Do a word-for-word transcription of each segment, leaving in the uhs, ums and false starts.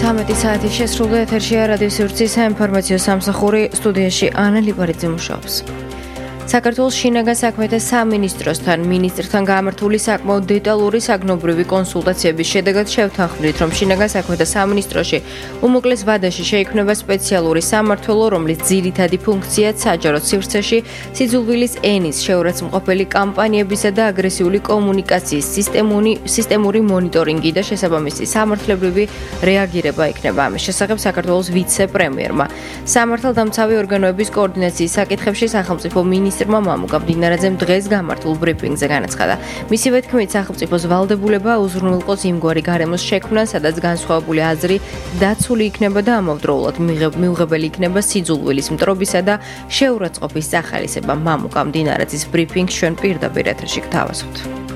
ოცდამეტი საათი შესრულდა ეთერშია რადიო სივრცის საინფორმაციო სამსახური სტუდიაში ანა ლიბერიძე მუშაობს. საქართველოს შინაგან საქმეთა სამინისტროსთან მინისტრთან გამართული საკმაოდ დეტალური საგნობრივი კონსულტაციების შედეგად შევთანხმდით, რომ შინაგან საქმეთა სამინისტროში უმოკლეს ვადაში შეიქმნება სპეციალური სამმართველო, რომლის ძირითადი ფუნქციაც საჯარო სივრცეში სიძულვილის ენის შეურაცხმყოფელი კამპანიებისა და აგრესიული კომუნიკაციის სისტემური მონიტორინგი და შესაბამისი სამართლებრივი რეაგირება იქნება. ამის შესახებ საქართველოს ვიცე-პრემიერმა სამართალდამცავი ორგანოების კოორდინაციის საკითხებში სახელმწიფო მინისტრმა მამუკა მდინარაძემ დღეს გამართულ ბრიფინგზე განაცხადა. მისივე თქმით, სახელმწიფოს ვალდებულება უზრუნველყოს იმგვარი გარემოს შექმნა, სადაც განსხვავებული აზრი დაცული იქნება და ამავდროულად მიუღებელი იქნება სიძულვილის მტრობისა და შეურაცხყოფის სახალისება. მამუკა მდინარაძის ბრიფინგს ჩვენ პირდაპირ ეთერში გთავაზობთ.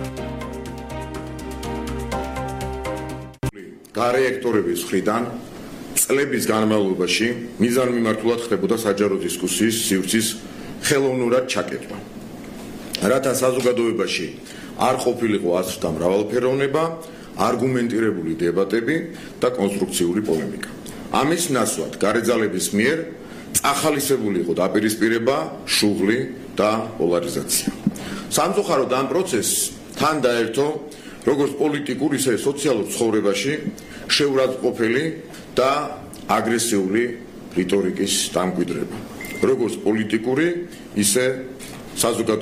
გარეკტორების მხრიდან წლების განმავლობაში მიზანმიმართულად ხდებოდა საჯარო დისკუსიის სივრცის ხელოვნურად ჩაკეტვა. რათა საზოგადოებაში არ ყოფილიყო აზრთა მრავალფეროვნება, არგუმენტირებული დებატები და კონსტრუქციული პოლემიკა. ამის ნაცვლად გარეძალების მიერ წახალისებული იყო დაპირისპირება, შუღლი და პოლარიზაცია. სამწუხაროდ ამ პროცესს თან დაერთო როგორც პოლიტიკურ, ისე სოციალურ ცხოვრებაში შეურაცხმყოფელი და აგრესიული რიტორიკის დამკვიდრება. როგორც პოლიტიკური, ისე საზოგადოებრივი